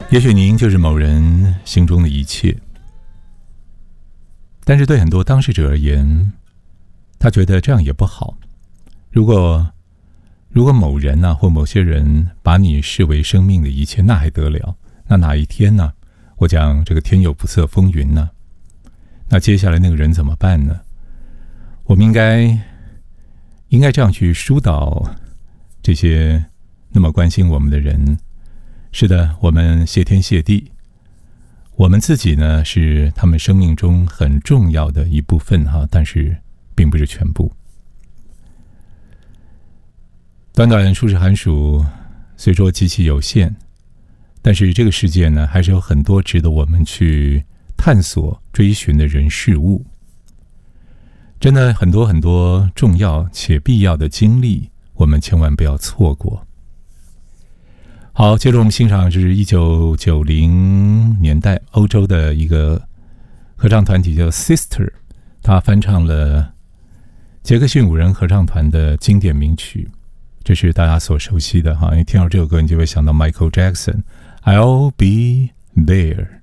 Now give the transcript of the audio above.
也许您就是某人心中的一切，但是对很多当事者而言，他觉得这样也不好。如果某人啊或某些人把你视为生命的一切，那还得了？那哪一天呢？我讲这个天有不测风云呢？那接下来那个人怎么办呢？我们应该这样去疏导这些那么关心我们的人。是的，我们谢天谢地，我们自己呢是他们生命中很重要的一部分哈，但是并不是全部。短短数十寒暑，虽说极其有限，但是这个世界呢，还是有很多值得我们去探索、追寻的人事物。真的很多很多重要且必要的经历，我们千万不要错过。好，接着我们欣赏就是1990年代欧洲的一个合唱团体叫 Sister， 他翻唱了杰克逊5人合唱团的经典名曲，这是大家所熟悉的哈。因为听到这首歌，你就会想到 Michael Jackson，I'll be there。